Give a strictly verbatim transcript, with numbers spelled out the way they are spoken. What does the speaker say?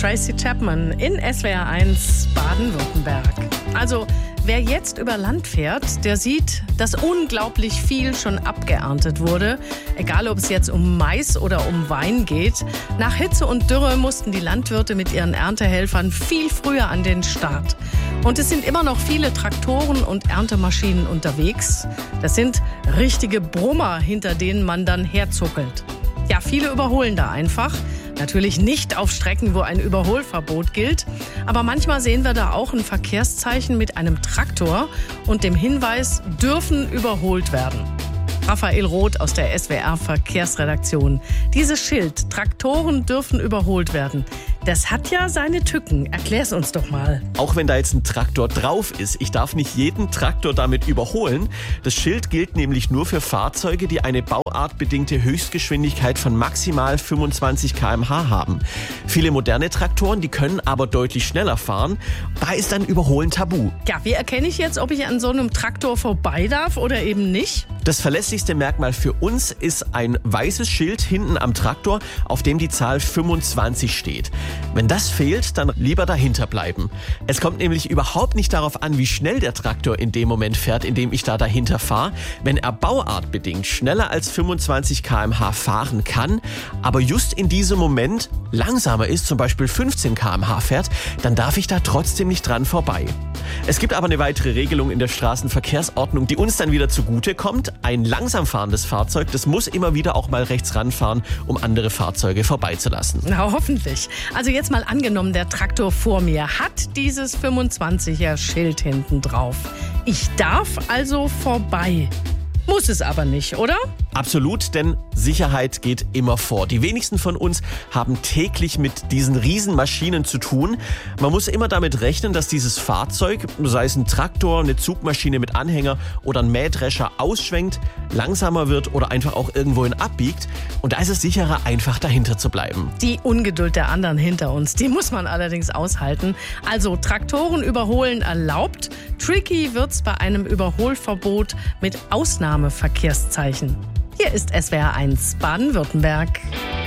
Tracy Chapman in S W R eins Baden-Württemberg. Also, wer jetzt über Land fährt, der sieht, dass unglaublich viel schon abgeerntet wurde. Egal, ob es jetzt um Mais oder um Wein geht. Nach Hitze und Dürre mussten die Landwirte mit ihren Erntehelfern viel früher an den Start. Und es sind immer noch viele Traktoren und Erntemaschinen unterwegs. Das sind richtige Brummer, hinter denen man dann herzuckelt. Ja, viele überholen da einfach. Natürlich nicht auf Strecken, wo ein Überholverbot gilt. Aber manchmal sehen wir da auch ein Verkehrszeichen mit einem Traktor und dem Hinweis, dürfen überholt werden. Raphael Roth aus der S W R Verkehrsredaktion. Dieses Schild, Traktoren dürfen überholt werden, das hat ja seine Tücken. Erklär's uns doch mal. Auch wenn da jetzt ein Traktor drauf ist, ich darf nicht jeden Traktor damit überholen. Das Schild gilt nämlich nur für Fahrzeuge, die eine bauartbedingte Höchstgeschwindigkeit von maximal fünfundzwanzig Kilometer pro Stunde haben. Viele moderne Traktoren, die können aber deutlich schneller fahren. Da ist dann Überholen tabu. Ja, wie erkenne ich jetzt, ob ich an so einem Traktor vorbei darf oder eben nicht? Das verlässlichste Merkmal für uns ist ein weißes Schild hinten am Traktor, auf dem die Zahl fünfundzwanzig steht. Wenn das fehlt, dann lieber dahinter bleiben. Es kommt nämlich überhaupt nicht darauf an, wie schnell der Traktor in dem Moment fährt, in dem ich da dahinter fahre. Wenn er bauartbedingt schneller als fünfundzwanzig Kilometer pro Stunde fahren kann, aber just in diesem Moment langsamer ist, zum Beispiel fünfzehn Kilometer pro Stunde fährt, dann darf ich da trotzdem nicht dran vorbei. Es gibt aber eine weitere Regelung in der Straßenverkehrsordnung, die uns dann wieder zugute kommt. Ein langsam fahrendes Fahrzeug, das muss immer wieder auch mal rechts ranfahren, um andere Fahrzeuge vorbeizulassen. Na, hoffentlich. Also jetzt mal angenommen, der Traktor vor mir hat dieses fünfundzwanziger-Schild hinten drauf. Ich darf also vorbei. Muss es aber nicht, oder? Absolut, denn Sicherheit geht immer vor. Die wenigsten von uns haben täglich mit diesen Riesenmaschinen zu tun. Man muss immer damit rechnen, dass dieses Fahrzeug, sei es ein Traktor, eine Zugmaschine mit Anhänger oder ein Mähdrescher, ausschwenkt, langsamer wird oder einfach auch irgendwohin abbiegt. Und da ist es sicherer, einfach dahinter zu bleiben. Die Ungeduld der anderen hinter uns, die muss man allerdings aushalten. Also Traktoren überholen erlaubt. Tricky wird's bei einem Überholverbot mit Ausnahmeverkehrszeichen. Hier ist S W R eins Baden-Württemberg.